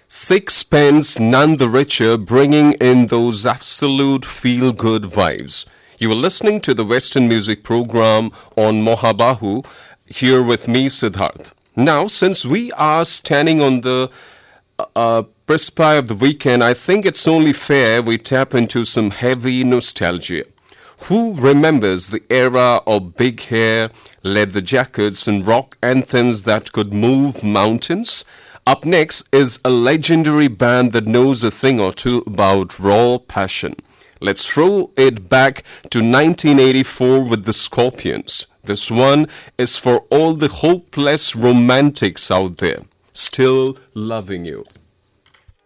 Sixpence none the richer, bringing in those absolute feel-good vibes. You are listening to the Western Music Program on Mohabahu, here with me, Siddharth. Now, since we are standing on the precipice of the weekend, I think it's only fair we tap into some heavy nostalgia. Who remembers the era of big hair, leather jackets, and rock anthems that could move mountains? Up next is a legendary band that knows a thing or two about raw passion. Let's throw it back to 1984 with the Scorpions. This one is for all the hopeless romantics out there. Still Loving You.